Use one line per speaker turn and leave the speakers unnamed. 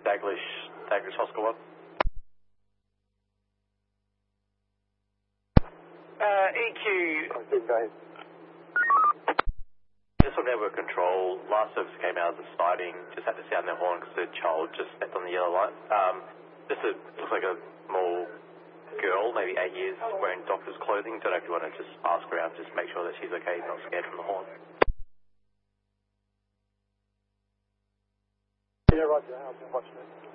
Daglish Oscar 1. EQ. Just on network control, last service came out of the siding, just had to sound their horn because the child just stepped on the yellow light. Looks like a small girl, maybe 8 years, wearing doctor's clothing. Don't know if you want to just ask around, just make sure that she's okay, not scared from the horn.
Yeah, roger, I'll be watching it.